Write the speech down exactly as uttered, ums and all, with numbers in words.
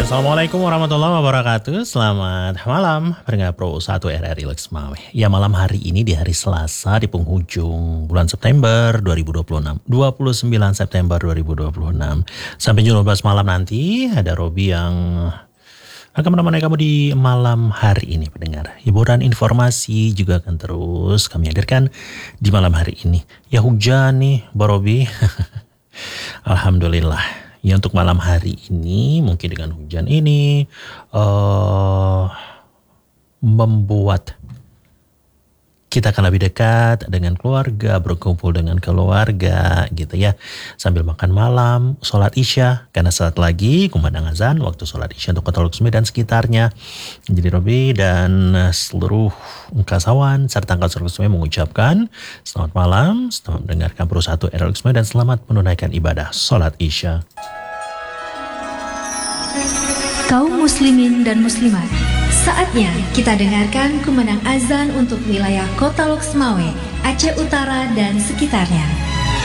Assalamualaikum warahmatullahi wabarakatuh. Selamat malam pendengar Pro satu R R I Lexmawe. Ya, malam hari ini di hari Selasa di penghujung bulan September dua ribu dua puluh enam. dua puluh sembilan September dua ribu dua puluh enam. Sampai jam dua belas malam nanti ada Robi yang akan menemani kamu di malam hari ini pendengar. Hiburan informasi juga akan terus kami hadirkan di malam hari ini. Ya hujan nih Mbak Robi. Alhamdulillah. Ya untuk malam hari ini mungkin dengan hujan ini uh, membuat kita akan lebih dekat dengan keluarga, berkumpul dengan keluarga gitu ya. Sambil makan malam, sholat isya. Karena saat lagi kumandang azan, waktu sholat isya untuk Kota Luxembourg dan sekitarnya. Jadi Robi dan seluruh kasawan serta angkatan Luxembourg mengucapkan selamat malam, selamat mendengarkan Pro satu R R I Luxembourg dan selamat menunaikan ibadah sholat isya. Kaum muslimin dan muslimat, saatnya kita dengarkan kumandang azan untuk wilayah Kota Loksmawe, Aceh Utara dan sekitarnya.